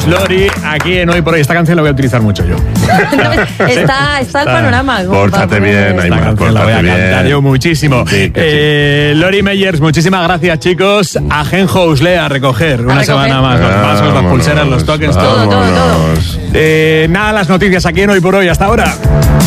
Meyers, Lori, aquí en Hoy por Hoy. Esta canción la voy a utilizar mucho yo. Está el panorama. Pórtate bien, Aimar, la voy a bien. cantar yo muchísimo. Sí, Lori Meyers, muchísimas gracias, chicos. A Genhouse a recoger una semana más. Los vasos, las pulseras, los tokens, todo. Todo. Nada, las noticias aquí en Hoy por Hoy. Hasta ahora.